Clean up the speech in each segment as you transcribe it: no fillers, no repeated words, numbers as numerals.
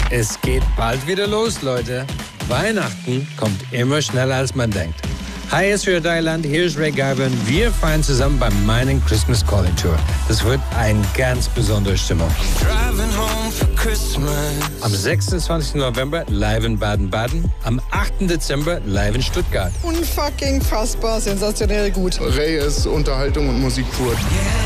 Es geht bald wieder los, Leute. Weihnachten kommt immer schneller, als man denkt. Hi, es ist Thailand, hier ist Ray Garvin. Wir feiern zusammen bei meinen Christmas Calling Tour. Das wird eine ganz besondere Stimmung. Am 26. November live in Baden-Baden. Am 8. Dezember live in Stuttgart. Unfucking fassbar, sensationell gut. Ray ist Unterhaltung und Musik pur.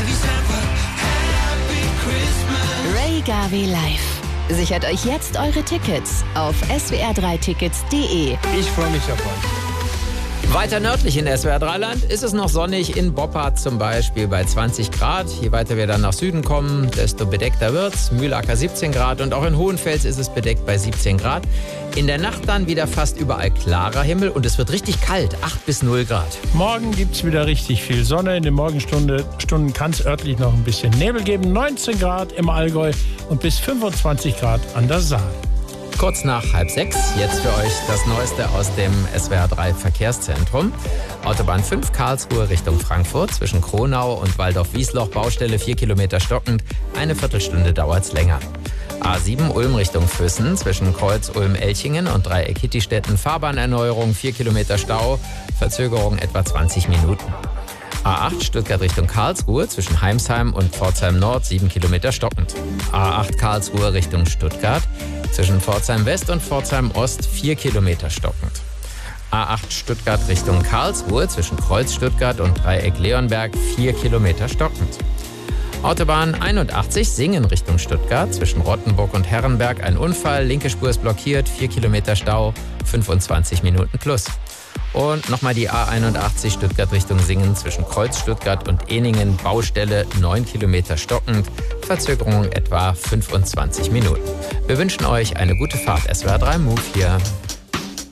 Ray Garvey live. Sichert euch jetzt eure Tickets auf swr3tickets.de. Ich freue mich auf euch. Weiter nördlich in SWR3-Land ist es noch sonnig, in Boppard zum Beispiel bei 20 Grad. Je weiter wir dann nach Süden kommen, desto bedeckter wird's. Mühlacker 17 Grad und auch in Hohenfels ist es bedeckt bei 17 Grad. In der Nacht dann wieder fast überall klarer Himmel und es wird richtig kalt, 8 bis 0 Grad. Morgen gibt es wieder richtig viel Sonne. In den Morgenstunden kann es örtlich noch ein bisschen Nebel geben. 19 Grad im Allgäu und bis 25 Grad an der Saar. Kurz nach 5:30, jetzt für euch das Neueste aus dem SWR3 Verkehrszentrum. Autobahn 5 Karlsruhe Richtung Frankfurt zwischen Kronau und Waldorf-Wiesloch, Baustelle 4 Kilometer stockend, eine Viertelstunde dauert's länger. A7 Ulm Richtung Füssen zwischen Kreuz Ulm-Elchingen und Dreieck Hittistetten, Fahrbahnerneuerung 4 Kilometer Stau, Verzögerung etwa 20 Minuten. A8 Stuttgart Richtung Karlsruhe zwischen Heimsheim und Pforzheim Nord 7 Kilometer stockend. A8 Karlsruhe Richtung Stuttgart zwischen Pforzheim West und Pforzheim Ost 4 Kilometer stockend. A8 Stuttgart Richtung Karlsruhe zwischen Kreuz Stuttgart und Dreieck Leonberg 4 Kilometer stockend. Autobahn 81 Singen Richtung Stuttgart zwischen Rottenburg und Herrenberg ein Unfall, linke Spur ist blockiert, 4 Kilometer Stau, 25 Minuten plus. Und nochmal die A81 Stuttgart Richtung Singen zwischen Kreuz Stuttgart und Eningen, Baustelle 9 Kilometer stockend, Verzögerung etwa 25 Minuten. Wir wünschen euch eine gute Fahrt. SWR3 Move hier.